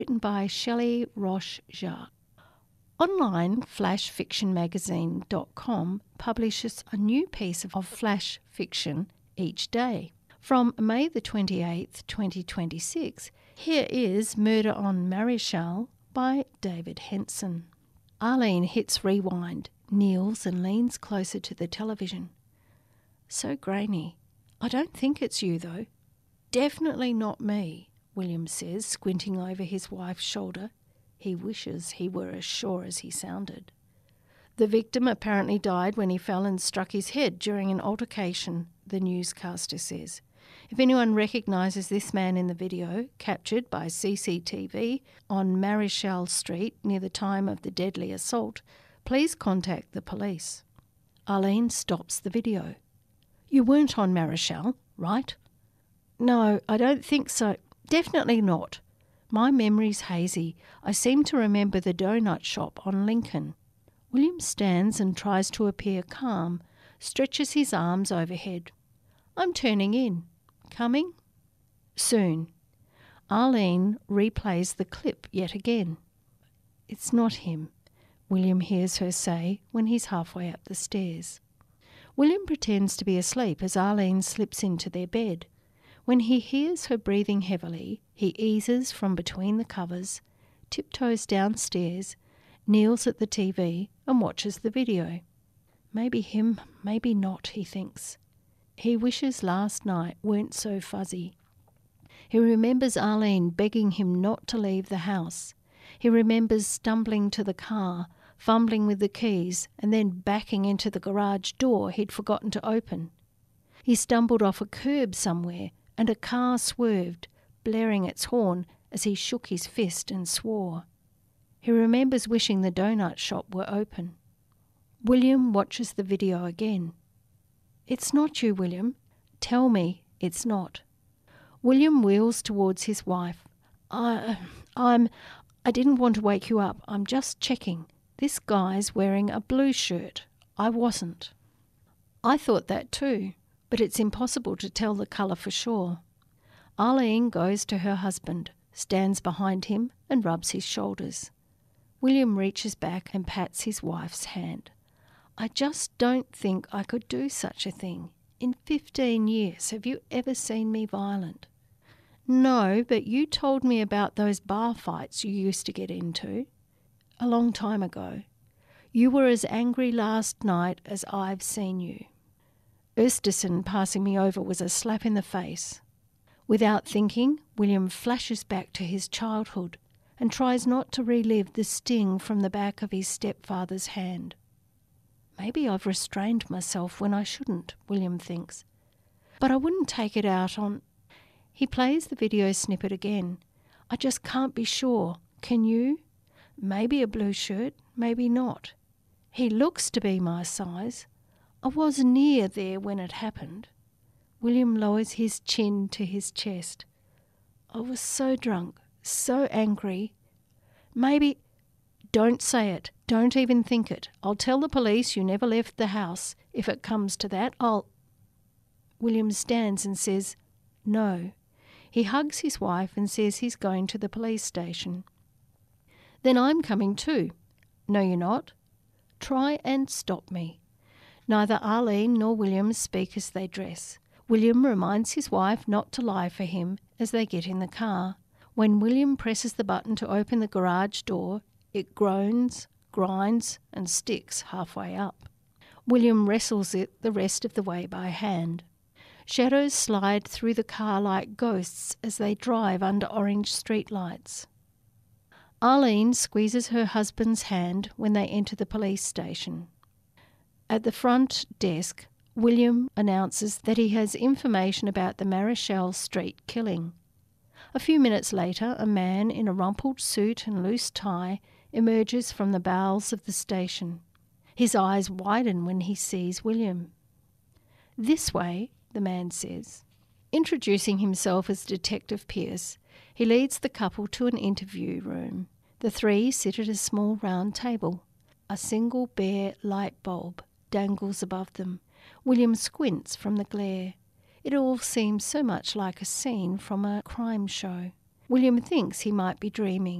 written by Shelley Roche-Jacques. Online, flashfictionmagazine.com publishes a new piece of flash fiction each day. From May the 28th, 2026, here is Murder on Marischal by David Henson. Arlene hits rewind, kneels and leans closer to the television. So grainy. I don't think it's you, though. Definitely not me, William says, squinting over his wife's shoulder. He wishes he were as sure as he sounded. The victim apparently died when he fell and struck his head during an altercation, the newscaster says. If anyone recognises this man in the video, captured by CCTV on Marischal Street near the time of the deadly assault, please contact the police. Arlene stops the video. You weren't on Marischal, right? No, I don't think so. Definitely not. My memory's hazy. I seem to remember the donut shop on Lincoln. William stands and tries to appear calm, stretches his arms overhead. I'm turning in. Coming? Soon. Arlene replays the clip yet again. It's not him, William hears her say when he's halfway up the stairs. William pretends to be asleep as Arlene slips into their bed. When he hears her breathing heavily, he eases from between the covers, tiptoes downstairs, kneels at the TV and watches the video. Maybe him, maybe not, he thinks. He wishes last night weren't so fuzzy. He remembers Arlene begging him not to leave the house. He remembers stumbling to the car, fumbling with the keys, and then backing into the garage door he'd forgotten to open. He stumbled off a curb somewhere, and a car swerved, blaring its horn as he shook his fist and swore. He remembers wishing the donut shop were open. William watches the video again. It's not you, William. Tell me it's not. William wheels towards his wife. I didn't want to wake you up. I'm just checking. This guy's wearing a blue shirt. I wasn't. I thought that too, but it's impossible to tell the colour for sure. Arlene goes to her husband, stands behind him and rubs his shoulders. William reaches back and pats his wife's hand. I just don't think I could do such a thing. In 15 years, have you ever seen me violent? No, but you told me about those bar fights you used to get into. A long time ago. You were as angry last night as I've seen you. Österson passing me over was a slap in the face. Without thinking, William flashes back to his childhood and tries not to relive the sting from the back of his stepfather's hand. Maybe I've restrained myself when I shouldn't, William thinks. But I wouldn't take it out on... He plays the video snippet again. I just can't be sure. Can you? Maybe a blue shirt, maybe not. He looks to be my size. I was near there when it happened. William lowers his chin to his chest. I was so drunk, so angry. Maybe... Don't say it. Don't even think it. I'll tell the police you never left the house. If it comes to that, William stands and says, no. He hugs his wife and says he's going to the police station. Then I'm coming too. No, you're not. Try and stop me. Neither Arlene nor William speak as they dress. William reminds his wife not to lie for him as they get in the car. When William presses the button to open the garage door, it groans, grinds and sticks halfway up. William wrestles it the rest of the way by hand. Shadows slide through the car like ghosts as they drive under orange streetlights. Arlene squeezes her husband's hand when they enter the police station. At the front desk, William announces that he has information about the Marischal Street killing. A few minutes later, a man in a rumpled suit and loose tie emerges from the bowels of the station. His eyes widen when he sees William. This way, the man says. Introducing himself as Detective Pierce, he leads the couple to an interview room. The three sit at a small round table. A single bare light bulb dangles above them. William squints from the glare. It all seems so much like a scene from a crime show. William thinks he might be dreaming.